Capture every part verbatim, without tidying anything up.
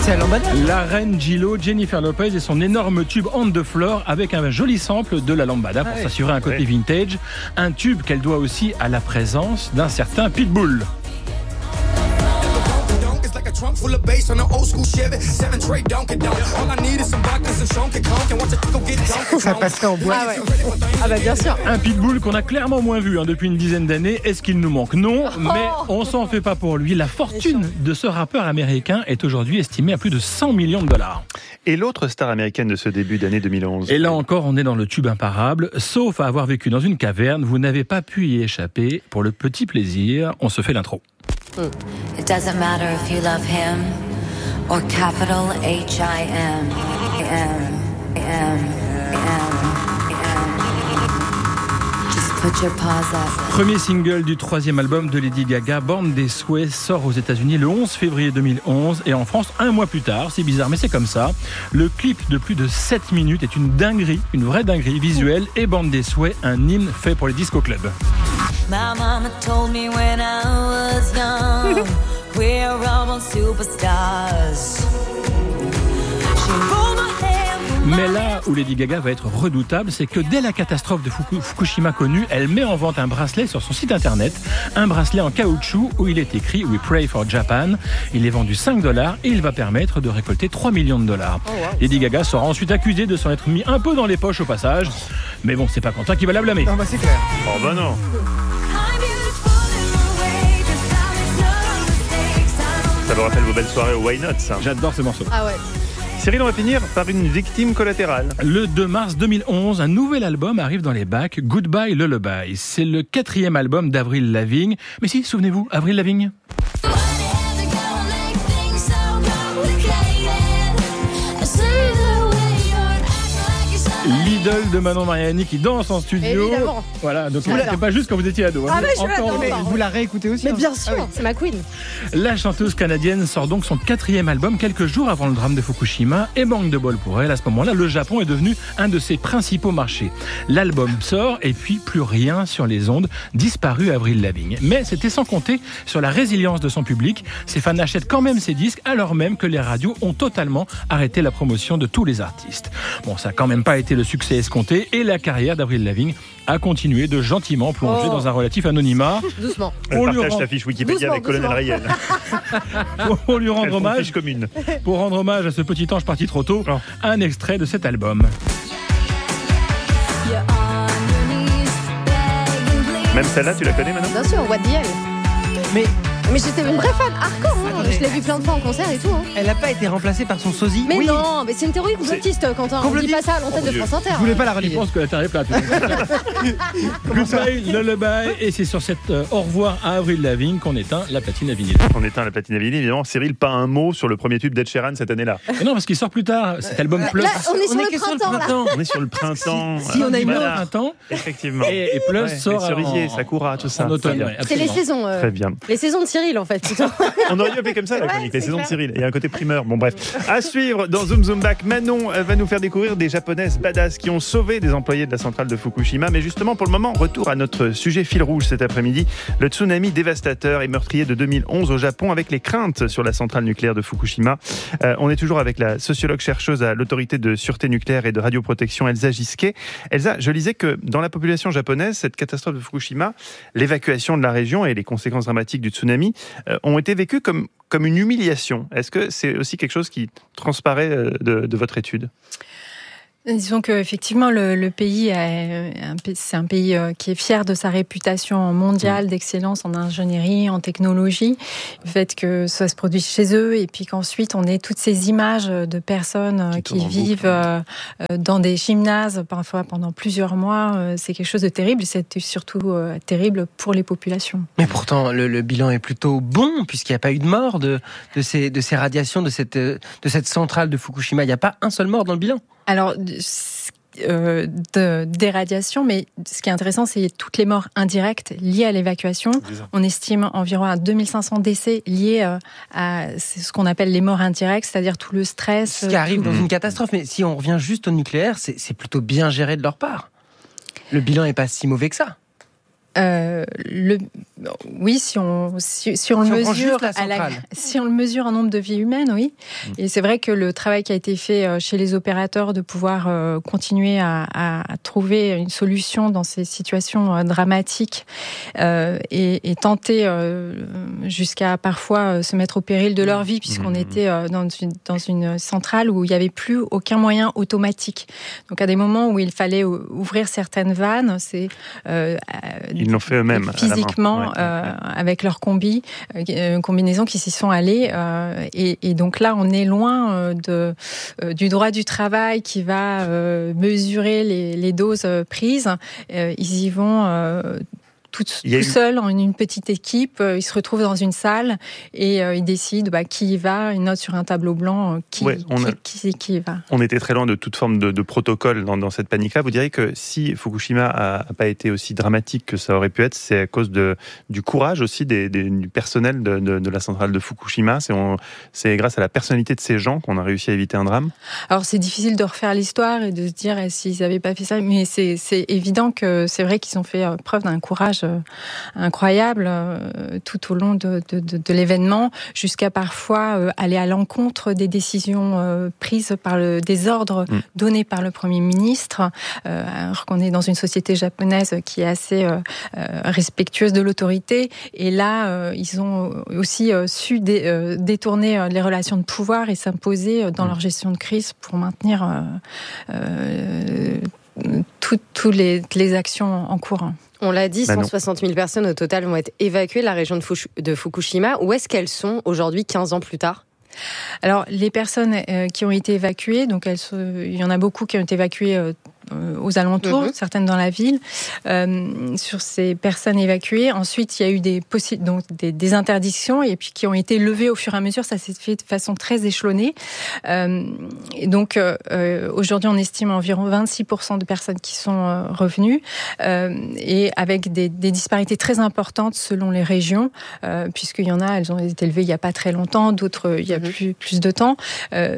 c'est la lambada. La reine J-Lo, Jennifer Lopez et son énorme tube On the Floor avec un joli sample de la lambada pour ah ouais. s'assurer un côté ouais. vintage. Un tube qu'elle doit aussi à la présence d'un certain Pitbull. Ça passerait en boîte. Ah, ouais. Ah bah bien sûr. Un Pitbull qu'on a clairement moins vu hein, depuis une dizaine d'années. Est-ce qu'il nous manque ? Non, mais on s'en fait pas pour lui. La fortune de ce rappeur américain est aujourd'hui estimée à plus de cent millions de dollars. Et l'autre star américaine de ce début d'année deux mille onze ? Et là encore, on est dans le tube imparable. Sauf à avoir vécu dans une caverne, vous n'avez pas pu y échapper. Pour le petit plaisir, on se fait l'intro. It doesn't matter if you love him or capital H I M M M M. Just put your paws up. Premier single du troisième album de Lady Gaga, Born This Way, sort aux États-Unis le onze février deux mille onze et en France un mois plus tard. C'est bizarre, mais c'est comme ça. Le clip de plus de sept minutes est une dinguerie, une vraie dinguerie visuelle et Born This Way, un hymne fait pour les disco clubs. My mama told me when I was young, we're almost superstars. She rolled my hair. Mais là où Lady Gaga va être redoutable, c'est que dès la catastrophe de Fukushima connue, elle met en vente un bracelet sur son site internet, un bracelet en caoutchouc où il est écrit « We pray for Japan ». Il est vendu cinq dollars et il va permettre de récolter trois millions de dollars. Oh, wow. Lady Gaga sera ensuite accusée de s'en être mis un peu dans les poches au passage. Mais bon, c'est pas Quentin qui va la blâmer. Non, bah c'est clair. Oh bah non. Ça vous rappelle vos belles soirées au Why Not, ça ? J'adore ce morceau. Ah ouais. Cyril, on va finir par une victime collatérale. Le deux mars deux mille onze, un nouvel album arrive dans les bacs, Goodbye Lullaby. C'est le quatrième album d'Avril Lavigne. Mais si, souvenez-vous, Avril Lavigne. L'idole de Manon Mariani qui danse en studio. Évidemment. Voilà, donc c'est pas juste quand vous étiez ado. Hein. Ah mais je Encore, mais vous la réécoutez aussi. Mais hein. bien sûr, ah oui. C'est ma queen. La chanteuse canadienne sort donc son quatrième album quelques jours avant le drame de Fukushima et manque de bol pour elle. À ce moment-là, le Japon est devenu un de ses principaux marchés. L'album sort et puis plus rien sur les ondes, disparu Avril Lavigne. Mais c'était sans compter sur la résilience de son public. Ses fans achètent quand même ses disques alors même que les radios ont totalement arrêté la promotion de tous les artistes. Bon, ça n'a quand même pas été le succès escompté et la carrière d'Avril Lavigne a continué de gentiment plonger oh. dans un relatif anonymat. Doucement. On lui partage rend... sa fiche Wikipédia doucement, avec doucement. Colonel Riel. Pour lui rendre hommage, commune. Pour rendre hommage à ce petit ange parti trop tôt, oh. un extrait de cet album. Même celle-là, tu la connais maintenant ? Bien sûr, What the Hell. Mais Mais j'étais une vraie fan hardcore, hein. Je l'ai vu plein de fois en concert et tout. Hein. Elle n'a pas été remplacée par son sosie. Mais oui. non, mais c'est une théorie complotiste, Quentin. On dit pas ça à l'antenne oh, de France Inter. Je voulais pas la Je relier. pense que la terre est plate. Goodbye, Lullaby, et c'est sur cette euh, au revoir à Avril Lavigne qu'on éteint la platine à vinyle. On éteint la platine à vinyle, évidemment. Cyril, pas un mot sur le premier tube d'Ed Sheeran cette année-là. Mais non, parce qu'il sort plus tard. Cet album Plus. Là, on est sur, on le, est printemps, sur le printemps. On est sur le printemps. Si, si on a une voilà. heure printemps. Effectivement. Et, et Plus ouais, sort les cerisiers, en, Sakura, tout ça. En automne. Ouais, c'est les saisons. Euh, Très bien. Les saisons de Cyril, en fait. On aurait dû appeler comme ça la ouais, chronique, les saisons clair. de Cyril. Il y a un côté primeur. Bon bref. À suivre dans Zoom Zoom Back, Manon va nous faire découvrir des japonaises badass qui ont sauvé des employés de la centrale de Fukushima. Mais justement, pour le moment, retour à notre sujet fil rouge cet après-midi. Le tsunami dévastateur et meurtrier de deux mille onze au Japon avec les craintes sur la centrale nucléaire de Fukushima. Euh, on est toujours avec la sociologue chercheuse à l'autorité de sûreté nucléaire et de radioprotection, Elsa Gisquet. Elsa, je lisais que dans la population japonaise, cette catastrophe de Fukushima, l'évacuation de la région et les conséquences dramatiques du tsunami euh, ont été vécues comme comme une humiliation. Est-ce que c'est aussi quelque chose qui transparaît de, de votre étude ? Disons qu'effectivement, le, le pays, est un, c'est un pays qui est fier de sa réputation mondiale d'excellence en ingénierie, en technologie. Le fait que ça se produise chez eux et puis qu'ensuite on ait toutes ces images de personnes qui, qui vivent euh, dans des gymnases, parfois pendant plusieurs mois, euh, c'est quelque chose de terrible. C'est surtout euh, terrible pour les populations. Mais pourtant, le, le bilan est plutôt bon puisqu'il n'y a pas eu de mort de, de, ces, de ces radiations, de cette, de cette centrale de Fukushima. Il n'y a pas un seul mort dans le bilan. Alors, euh, de, des radiations, mais ce qui est intéressant, c'est toutes les morts indirectes liées à l'évacuation. On estime environ à deux mille cinq cents décès liés euh, à c'est ce qu'on appelle les morts indirectes, c'est-à-dire tout le stress. Ce qui arrive tout... dans une catastrophe. Mais si on revient juste au nucléaire, c'est, c'est plutôt bien géré de leur part. Le bilan n'est pas si mauvais que ça. Euh, le, oui, si on, si, si on Si le on prend mesure, juste la à la, centrale. si on le mesure en nombre de vies humaines, oui. Mmh. Et c'est vrai que le travail qui a été fait chez les opérateurs de pouvoir euh, continuer à, à, à trouver une solution dans ces situations euh, dramatiques euh, et, et tenter euh, jusqu'à parfois euh, se mettre au péril de leur vie, puisqu'on Mmh. était euh, dans, une, dans une centrale où il n'y avait plus aucun moyen automatique. Donc à des moments où il fallait ouvrir certaines vannes, c'est euh, Ils l'ont fait eux-mêmes. Physiquement, à la main. Ouais, euh, ouais, ouais. avec leur combi, euh, combinaison qui s'y sont allés. Euh, et, et donc là, on est loin euh, de, euh, du droit du travail qui va euh, mesurer les, les doses prises. Euh, ils y vont euh, tout, tout eu... seuls, en une petite équipe. Ils se retrouvent dans une salle et euh, ils décident bah, qui y va. Ils notent sur un tableau blanc euh, qui, Ouais, on a... qui, qui, qui y va. On était très loin de toute forme de, de protocole dans, dans cette panique-là. Vous diriez que si Fukushima n'a pas été aussi dramatique que ça aurait pu être, c'est à cause de, du courage aussi des, des, du personnel de, de, de la centrale de Fukushima. C'est, on, c'est grâce à la personnalité de ces gens qu'on a réussi à éviter un drame. Alors c'est difficile de refaire l'histoire et de se dire eh, s'ils n'avaient pas fait ça, mais c'est, c'est évident que c'est vrai qu'ils ont fait preuve d'un courage incroyable euh, tout au long de, de, de, de l'événement, jusqu'à parfois euh, aller à l'encontre des décisions euh, prises par le, des ordres mmh. donnés par le Premier ministre, euh, alors qu'on est dans une société japonaise qui est assez euh, euh, respectueuse de l'autorité. Et là, euh, ils ont aussi euh, su dé, euh, détourner les relations de pouvoir et s'imposer dans mmh. leur gestion de crise pour maintenir euh, euh, toutes tout les, les actions en cours. On l'a dit, bah cent soixante mille personnes au total vont être évacuées de la région de, Fush- de Fukushima. Où est-ce qu'elles sont aujourd'hui, quinze ans plus tard ? Alors, les personnes euh, qui ont été évacuées, donc elles, il y en a beaucoup qui ont été évacuées euh, aux alentours, mmh. certaines dans la ville. Euh, sur ces personnes évacuées, ensuite, il y a eu des, possi- donc, des, des interdictions et puis qui ont été levées au fur et à mesure. Ça s'est fait de façon très échelonnée. Euh, et donc, euh, aujourd'hui, on estime environ vingt-six pour cent de personnes qui sont euh, revenues euh, et avec des, des disparités très importantes selon les régions, euh, puisqu'il y en a, elles ont été élevées il n'y a pas très longtemps, d'autres il y a mmh. plus, plus de temps. Euh,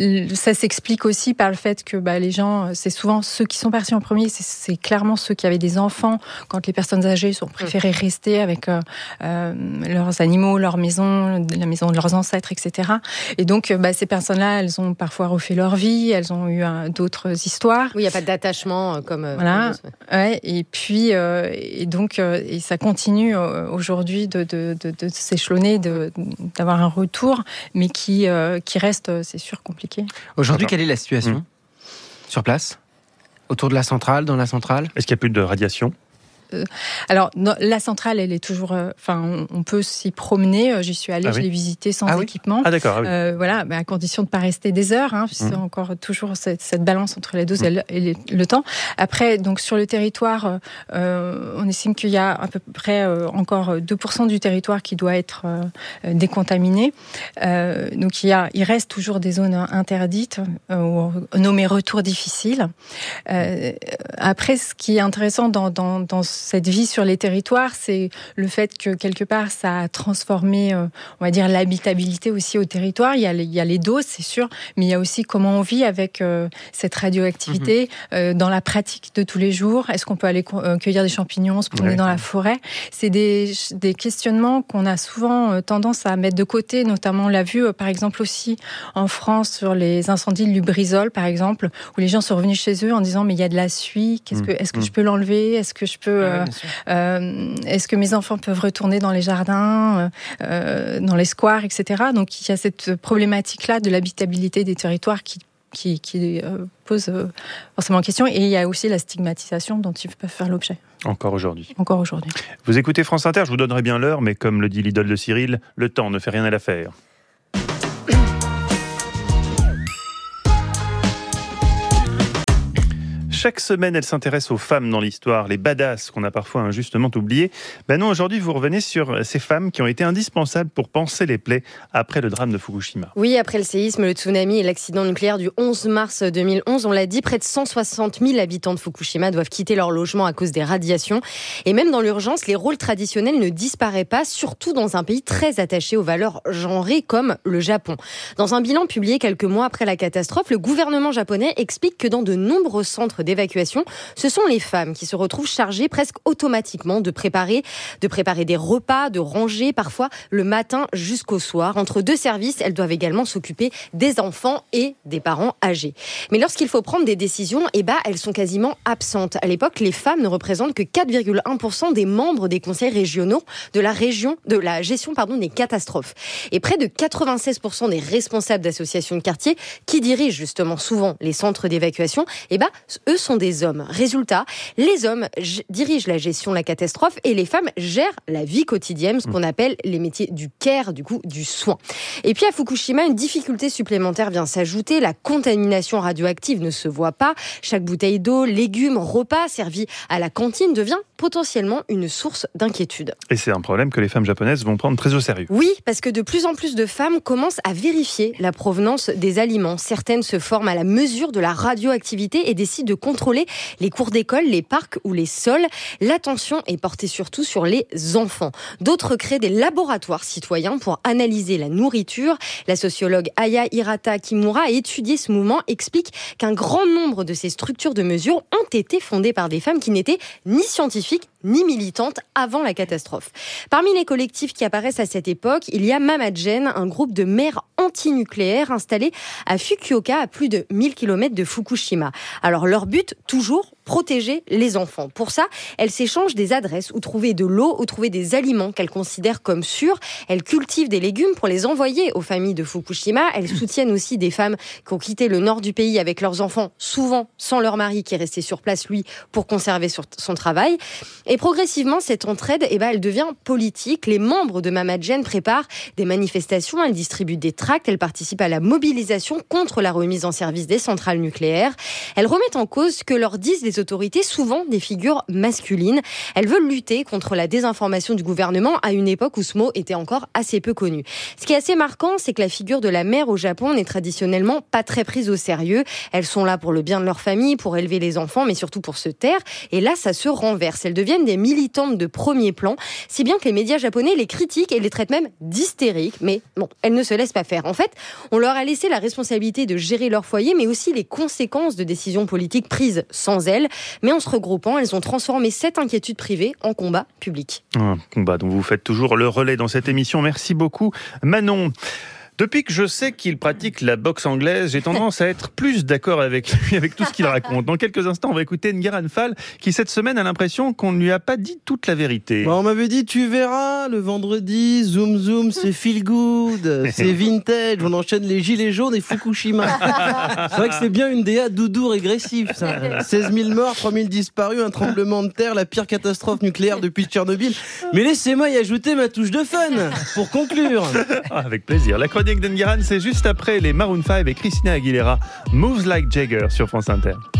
ça s'explique aussi par le fait que bah, les gens, c'est souvent ceux qui sont partis en premier, c'est, c'est clairement ceux qui avaient des enfants, quand les personnes âgées ont préféré rester avec euh, euh, leurs animaux, leur maison, la maison de leurs ancêtres, et cetera. Et donc, bah, ces personnes-là, elles ont parfois refait leur vie, elles ont eu euh, d'autres histoires. Oui, il n'y a pas d'attachement euh, comme... Euh, voilà. comme ouais, et puis, euh, et donc, euh, et ça continue euh, aujourd'hui de, de, de, de s'échelonner, de, d'avoir un retour, mais qui, euh, qui reste, c'est sûr, compliqué. Aujourd'hui, quelle est la situation mmh. sur place ? Autour de la centrale, dans la centrale ? Est-ce qu'il n'y a plus de radiation ? Euh, alors, non, la centrale, elle est toujours... Enfin, euh, on, on peut s'y promener. J'y suis allée, ah je oui. l'ai visitée sans ah oui équipement. Ah d'accord, ah oui. Euh, voilà, mais à condition de ne pas rester des heures. Hein, c'est mmh. encore toujours cette, cette balance entre les doses mmh. et, le, et le, le temps. Après, donc sur le territoire, euh, on estime qu'il y a à peu près euh, encore deux pour cent du territoire qui doit être euh, décontaminé. Euh, donc, il, y a, il reste toujours des zones interdites, euh, nommées retours difficiles. Euh, après, ce qui est intéressant dans, dans, dans cette vie sur les territoires, c'est le fait que quelque part ça a transformé, euh, on va dire, l'habitabilité aussi au territoire. Il y a les, il y a les doses, c'est sûr, mais il y a aussi comment on vit avec euh, cette radioactivité mmh. euh, dans la pratique de tous les jours. Est-ce qu'on peut aller co- euh, cueillir des champignons, se promener ouais. dans la forêt ? C'est des, des questionnements qu'on a souvent euh, tendance à mettre de côté. Notamment, on l'a vu euh, par exemple aussi en France sur les incendies de Lubrizol, par exemple, où les gens sont revenus chez eux en disant mais il y a de la suie. Qu'est-ce que, est-ce que mmh. je peux l'enlever ? Est-ce que je peux euh, ouais, Euh, est-ce que mes enfants peuvent retourner dans les jardins, euh, dans les squares, et cetera. Donc il y a cette problématique-là de l'habitabilité des territoires qui, qui, qui euh, pose euh, forcément question. Et il y a aussi la stigmatisation dont ils peuvent faire l'objet. Encore aujourd'hui. Encore aujourd'hui. Vous écoutez France Inter, je vous donnerai bien l'heure, mais comme le dit l'idole de Cyril, le temps ne fait rien à l'affaire. Chaque semaine, elle s'intéresse aux femmes dans l'histoire, les badass qu'on a parfois injustement oubliées. Ben non, aujourd'hui, vous revenez sur ces femmes qui ont été indispensables pour panser les plaies après le drame de Fukushima. Oui, après le séisme, le tsunami et l'accident nucléaire du onze mars deux mille onze, on l'a dit, près de cent soixante mille habitants de Fukushima doivent quitter leur logement à cause des radiations. Et même dans l'urgence, les rôles traditionnels ne disparaissent pas, surtout dans un pays très attaché aux valeurs genrées comme le Japon. Dans un bilan publié quelques mois après la catastrophe, le gouvernement japonais explique que dans de nombreux centres d'évacuation, ce sont les femmes qui se retrouvent chargées presque automatiquement de préparer, de préparer des repas, de ranger, parfois le matin jusqu'au soir. Entre deux services, elles doivent également s'occuper des enfants et des parents âgés. Mais lorsqu'il faut prendre des décisions, eh ben, elles sont quasiment absentes. À l'époque, les femmes ne représentent que quatre virgule un pour cent des membres des conseils régionaux de la région, de la gestion, pardon, des catastrophes. Et près de quatre-vingt-seize pour cent des responsables d'associations de quartier qui dirigent justement souvent les centres d'évacuation, eh ben, eux sont des hommes. Résultat, les hommes g- dirigent la gestion de la catastrophe et les femmes gèrent la vie quotidienne, ce qu'on appelle les métiers du care, du coup, du soin. Et puis à Fukushima, une difficulté supplémentaire vient s'ajouter. La contamination radioactive ne se voit pas. Chaque bouteille d'eau, légumes, repas servis à la cantine devient potentiellement une source d'inquiétude. Et c'est un problème que les femmes japonaises vont prendre très au sérieux. Oui, parce que de plus en plus de femmes commencent à vérifier la provenance des aliments. Certaines se forment à la mesure de la radioactivité et décident de contrôler les cours d'école, les parcs ou les sols. L'attention est portée surtout sur les enfants. D'autres créent des laboratoires citoyens pour analyser la nourriture. La sociologue Aya Hirata Kimura a étudié ce mouvement, explique qu'un grand nombre de ces structures de mesure ont été fondées par des femmes qui n'étaient ni scientifiques ni militantes avant la catastrophe. Parmi les collectifs qui apparaissent à cette époque, il y a Mamagen, un groupe de mères antinucléaires installé à Fukuoka, à plus de mille kilomètres de Fukushima. Alors leur but, toujours protéger les enfants. Pour ça, elles s'échangent des adresses où trouver de l'eau, où trouver des aliments qu'elles considèrent comme sûrs. Elles cultivent des légumes pour les envoyer aux familles de Fukushima. Elles soutiennent aussi des femmes qui ont quitté le nord du pays avec leurs enfants, souvent sans leur mari qui est resté sur place, lui, pour conserver son travail. Et progressivement, cette entraide, eh ben, elle devient politique. Les membres de Mamagen préparent des manifestations, elles distribuent des tracts, elles participent à la mobilisation contre la remise en service des centrales nucléaires. Elles remettent en cause ce que leur disent les autorités, souvent des figures masculines. Elles veulent lutter contre la désinformation du gouvernement à une époque où ce mot était encore assez peu connu. Ce qui est assez marquant, c'est que la figure de la mère au Japon n'est traditionnellement pas très prise au sérieux. Elles sont là pour le bien de leur famille, pour élever les enfants, mais surtout pour se taire. Et là, ça se renverse. Elles deviennent des militantes de premier plan, si bien que les médias japonais les critiquent et les traitent même d'hystériques. Mais bon, elles ne se laissent pas faire. En fait, on leur a laissé la responsabilité de gérer leur foyer, mais aussi les conséquences de décisions politiques prises sans elles. Mais en se regroupant, elles ont transformé cette inquiétude privée en combat public. Un combat dont vous faites toujours le relais dans cette émission. Merci beaucoup, Manon. Depuis que je sais qu'il pratique la boxe anglaise, j'ai tendance à être plus d'accord avec lui, avec tout ce qu'il raconte. Dans quelques instants, on va écouter Ngaran Fall, qui cette semaine a l'impression qu'on ne lui a pas dit toute la vérité. Bah on m'avait dit, tu verras, le vendredi, zoom zoom, c'est feel good, c'est vintage, on enchaîne les gilets jaunes et Fukushima. C'est vrai que c'est bien une D A doudou régressive, ça. seize mille morts, trois mille disparus, un tremblement de terre, la pire catastrophe nucléaire depuis Tchernobyl. Mais laissez-moi y ajouter ma touche de fun, pour conclure. Ah, avec plaisir. La chronique d'Engaran, c'est juste après les Maroon cinq et Christina Aguilera, Moves Like Jagger sur France Inter.